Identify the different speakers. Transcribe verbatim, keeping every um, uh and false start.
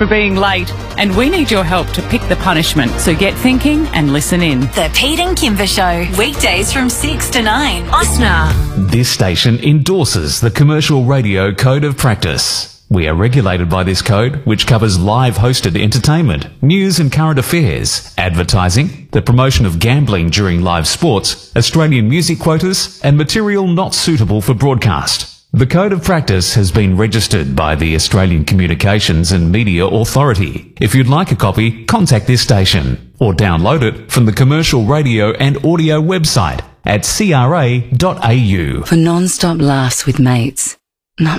Speaker 1: being late, and we need your help to pick the punishment. So get thinking and listen in.
Speaker 2: The Pete and Kimber Show, weekdays from six to nine. Osnar.
Speaker 3: This station endorses the Commercial Radio Code of Practice. We are regulated by this code, which covers live hosted entertainment, news and current affairs, advertising, the promotion of gambling during live sports, Australian music quotas, and material not suitable for broadcast. The Code of Practice has been registered by the Australian Communications and Media Authority. If you'd like a copy, contact this station or download it from the Commercial Radio and Audio website at c r a dot a u.
Speaker 4: For non-stop laughs with mates.